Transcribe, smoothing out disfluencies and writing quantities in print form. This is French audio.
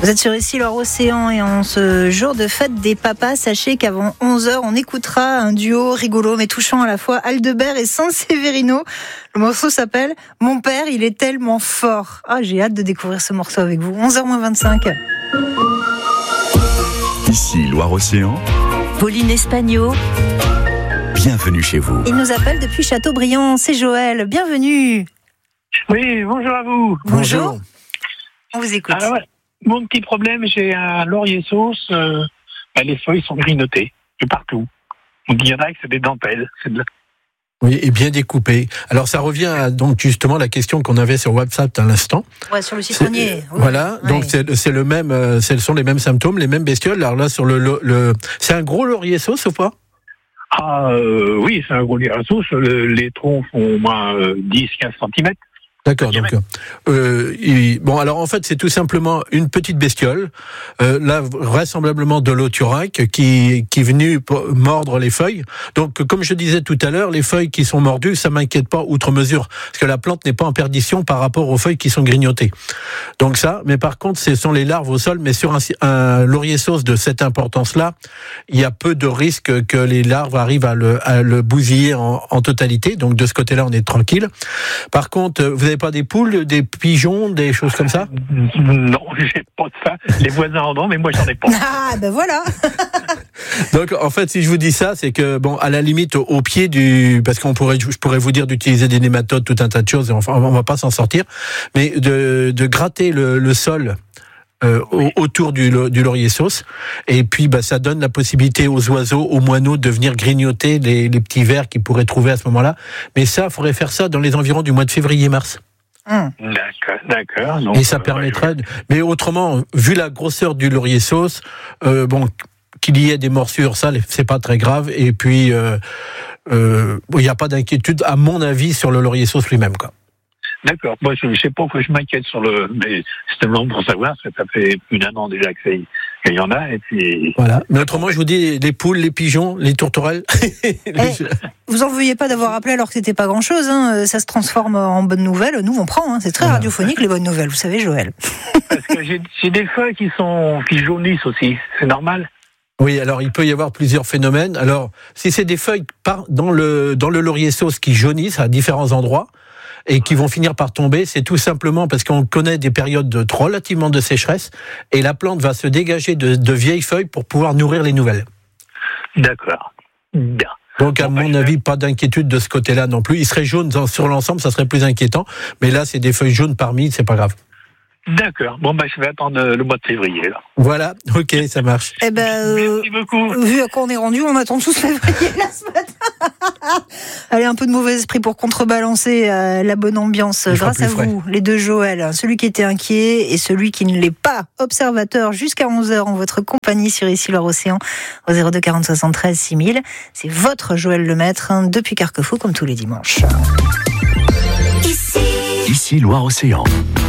Vous êtes sur Ici Loire-Océan et en ce jour de fête des papas, sachez qu'avant 11h, on écoutera un duo rigolo mais touchant à la fois, Aldebert et Sanseverino. Le morceau s'appelle « Mon père, il est tellement fort ». Ah, j'ai hâte de découvrir ce morceau avec vous. 11h-25. Ici Loire-Océan. Pauline Espagno. Bienvenue chez vous. Il nous appelle depuis Châteaubriand, c'est Joël. Bienvenue. Oui, bonjour à vous. Bonjour. On vous écoute. Alors, mon petit problème, j'ai un laurier sauce. Les feuilles sont grignotées de partout. On dirait que c'est des dentelles. Oui, et bien découpé. Alors ça revient à donc justement la question qu'on avait sur WhatsApp à l'instant. Ouais, sur le citronnier. Oui. Voilà, Ouais. donc c'est le même, ce sont les mêmes symptômes, les mêmes bestioles. Alors là sur c'est un gros laurier sauce ou pas? Oui, c'est un gros laurier sauce. Les troncs font au moins 10-15 cm. D'accord, donc bon alors en fait c'est tout simplement une petite bestiole, là vraisemblablement de l'Othurac qui est venu mordre les feuilles. Donc comme je disais tout à l'heure, les feuilles qui sont mordues, ça m'inquiète pas outre mesure, parce que la plante n'est pas en perdition par rapport aux feuilles qui sont grignotées. Donc ça, mais par contre ce sont les larves au sol, mais sur un laurier sauce de cette importance-là, il y a peu de risques que les larves arrivent à le bousiller en totalité. Donc de ce côté-là, on est tranquille. Par contre, vous n'avez pas des poules, des pigeons, des choses comme ça? Non, j'ai pas de ça. Les voisins en ont, mais moi j'en ai pas. Ah, ben voilà. Donc, en fait, si je vous dis ça, c'est que, bon, à la limite, au pied parce je pourrais vous dire d'utiliser des nématodes, tout un tas de choses, et enfin, on va pas s'en sortir, mais de gratter le sol, autour du laurier sauce, et puis ça donne la possibilité aux oiseaux, aux moineaux de venir grignoter les petits vers qu'ils pourraient trouver à ce moment-là. Mais ça, il faudrait faire ça dans les environs du mois de février-mars. D'accord. Donc, et ça permettrait. Mais autrement, vu la grosseur du laurier sauce, qu'il y ait des morsures, ça, c'est pas très grave. Et puis, il n'y a pas d'inquiétude, à mon avis, sur le laurier sauce lui-même, quoi. D'accord. Moi, je ne sais pas que je m'inquiète mais c'est vraiment pour savoir, parce que ça fait plus d'1 an déjà qu'il y en a, et puis... Voilà. Mais autrement, je vous dis, les poules, les pigeons, les tourterelles... Vous en veuillez pas d'avoir appelé alors que c'était pas grand-chose, hein. Ça se transforme en bonnes nouvelles. Nous, on prend, hein. C'est très radiophonique, les bonnes nouvelles, vous savez, Joël. Parce que j'ai des feuilles qui jaunissent aussi, c'est normal? Oui, alors il peut y avoir plusieurs phénomènes. Alors, si c'est des feuilles dans le laurier sauce qui jaunissent à différents endroits, et qui vont finir par tomber, c'est tout simplement parce qu'on connaît des périodes relativement de sécheresse, et la plante va se dégager de vieilles feuilles pour pouvoir nourrir les nouvelles. D'accord. Bien. Donc à mon avis, pas d'inquiétude de ce côté-là non plus. Il serait jaune sur l'ensemble, ça serait plus inquiétant, mais là c'est des feuilles jaunes parmi, c'est pas grave. D'accord. Bon, je vais attendre le mois de février, là. Voilà, ok, ça marche. Eh merci beaucoup. Vu à quoi on est rendu, on attend tous février là ce matin. Allez, un peu de mauvais esprit pour contrebalancer la bonne ambiance. Grâce à vous, les deux Joël, celui qui était inquiet et celui qui ne l'est pas, observateur jusqu'à 11h en votre compagnie sur Ici Loire-Océan au 02 40 73 6000. C'est votre Joël Lemaître, depuis Carquefou, comme tous les dimanches. Ici Loire-Océan.